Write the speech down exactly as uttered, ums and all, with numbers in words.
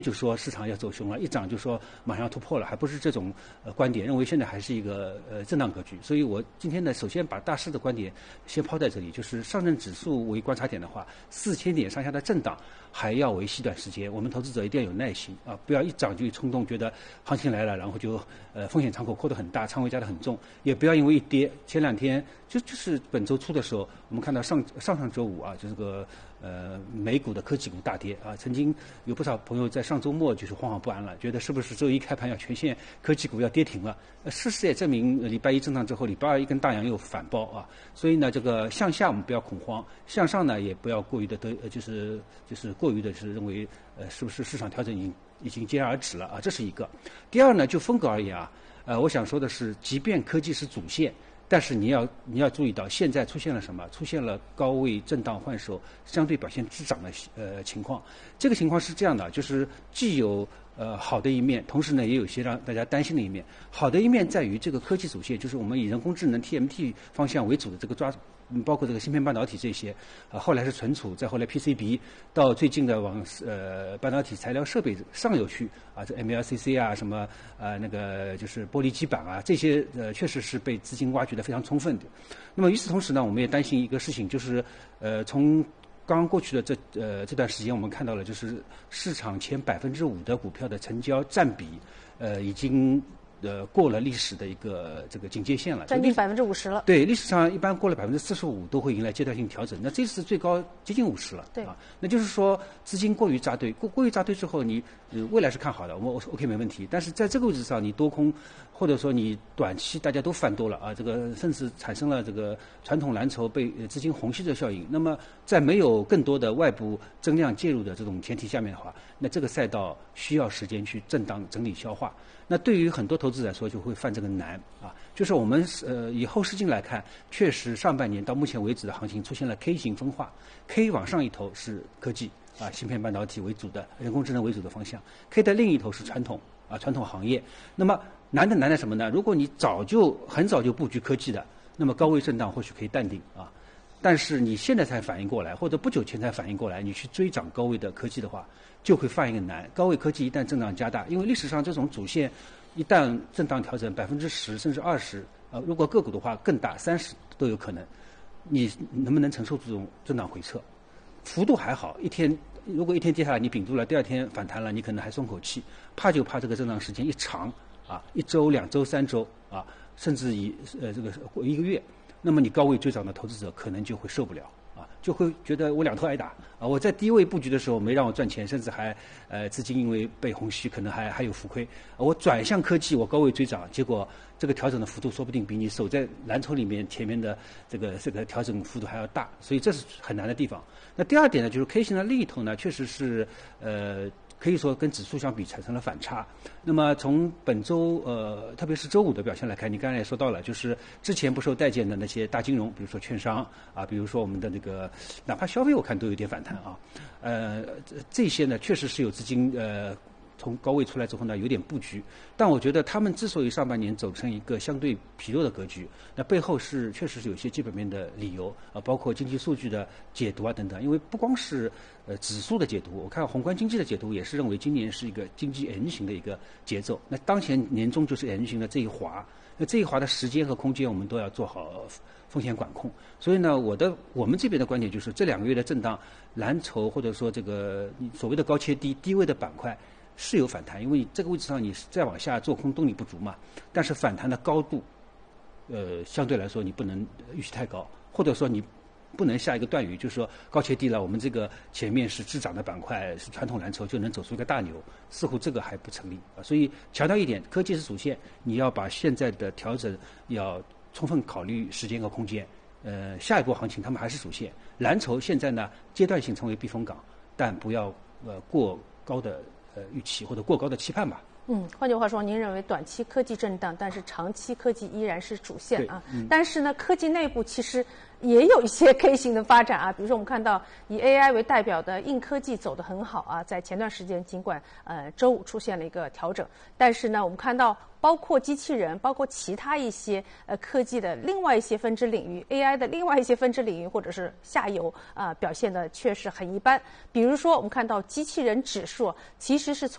就说市场要走凶了，一涨就说马上要突破了，还不是这种呃观点，认为现在还是一个呃震荡格局。所以我今天呢，首先把大势的观点先抛在这里，就是上证指数为观察点的话，四千点上下的震荡还要维系一段时间，我们投资者一定要有耐心啊，不要一涨就一冲动，觉得行情来了，然后就呃风险敞口扩得很大，仓位加得很重，也不要因为一跌，前两天就就是本周初的时候，我们看到上上上周五啊，就这个呃美股的科技股大跌啊，曾经有不少朋友在上周末就是惶惶不安了，觉得是不是周一开盘要全线科技股要跌停了？呃，事实也证明，礼拜一震荡之后，礼拜二一根大阳又反包啊，所以呢，这个向下我们不要恐慌，向上呢也不要过于的得，呃，就是就是过于的是认为，呃，是不是市场调整已经已经戛然而止了啊？这是一个。第二呢，就风格而言啊，呃，我想说的是，即便科技是主线。但是你要你要注意到，现在出现了什么？出现了高位震荡换手，相对表现滞涨的呃情况。这个情况是这样的，就是既有呃好的一面，同时呢也有些让大家担心的一面。好的一面在于这个科技主线，就是我们以人工智能 T M T 方向为主的这个抓。包括这个芯片半导体这些，啊，后来是存储，再后来 P C B， 到最近的往呃半导体材料设备上游去啊，这 M L C C 啊，什么呃那个就是玻璃基板啊，这些呃确实是被资金挖掘的非常充分的。那么与此同时呢，我们也担心一个事情，就是呃从刚刚过去的这呃这段时间，我们看到了就是市场前百分之五的股票的成交占比，呃已经。呃，过了历史的一个这个警戒线了， 将近百分之五十了。 对，历史上一般过了百分之四十五都会迎来阶段性调整，那这次最高接近五十了。 对啊，那就是说资金过于扎堆，过过于扎堆之后，你呃未来是看好的，我我说 OK 没问题。但是在这个位置上，你多空或者说你短期大家都翻多了啊，这个甚至产生了这个传统蓝筹被资金虹吸的效应。那么在没有更多的外部增量介入的这种前提下面的话，那这个赛道需要时间去震荡整理消化。那对于很多投资者来说，就会犯这个难啊，就是我们呃以后视镜来看，确实上半年到目前为止的行情出现了 K 型分化 ，K 往上一头是科技啊，芯片半导体为主的、人工智能为主的方向 ，K 的另一头是传统啊，传统行业。那么难的难在什么呢？如果你早就很早就布局科技的，那么高位震荡或许可以淡定啊。但是你现在才反应过来，或者不久前才反应过来，你去追涨高位的科技的话，就会犯一个难。高位科技一旦震荡加大，因为历史上这种主线一旦震荡调整百分之十甚至二十，呃，如果个股的话更大，三十都有可能。你能不能承受这种震荡回撤？幅度还好，一天如果一天跌下来你顶住了，第二天反弹了，你可能还松口气。怕就怕这个震荡时间一长啊，一周、两周、三周啊，甚至以呃这个一个月。那么你高位追涨的投资者可能就会受不了啊，就会觉得我两头挨打啊！我在低位布局的时候没让我赚钱，甚至还呃资金因为被虹吸可能还还有浮亏。我转向科技，我高位追涨，结果这个调整的幅度说不定比你守在蓝筹里面前面的这个这个调整幅度还要大，所以这是很难的地方。那第二点呢，就是 K 型的另一头呢，确实是呃。可以说跟指数相比产生了反差。那么从本周呃，特别是周五的表现来看，你刚才也说到了，就是之前不受待见的那些大金融，比如说券商啊，比如说我们的那个哪怕消费，我看都有点反弹啊。呃，这些呢确实是有资金呃。从高位出来之后呢，有点布局，但我觉得他们之所以上半年走成一个相对疲弱的格局，那背后是确实是有些基本面的理由啊，包括经济数据的解读啊等等。因为不光是呃指数的解读，我看宏观经济的解读也是认为今年是一个经济 N 型的一个节奏。那当前年中就是 N 型的这一滑，那这一滑的时间和空间我们都要做好风险管控。所以呢，我的我们这边的观点就是这两个月的震荡，蓝筹或者说这个所谓的高切低低位的板块。是有反弹，因为你这个位置上你再往下做空动力不足嘛，但是反弹的高度，呃，相对来说你不能预期太高，或者说你不能下一个断语，就是说高切低了，我们这个前面是滞涨的板块，是传统蓝筹就能走出一个大牛，似乎这个还不成立啊。所以强调一点，科技是主线，你要把现在的调整要充分考虑时间和空间。呃，下一波行情他们还是主线，蓝筹现在呢阶段性成为避风港，但不要呃过高的。呃，预期或者过高的期盼吧。 嗯，换句话说，您认为短期科技震荡，但是长期科技依然是主线啊。嗯、但是呢，科技内部其实也有一些 K 型的发展啊，比如说我们看到以 A I 为代表的硬科技走得很好啊，在前段时间尽管呃周五出现了一个调整，但是呢，我们看到包括机器人，包括其他一些呃科技的另外一些分支领域 ，A I 的另外一些分支领域或者是下游啊、呃、表现的确实很一般。比如说我们看到机器人指数其实是从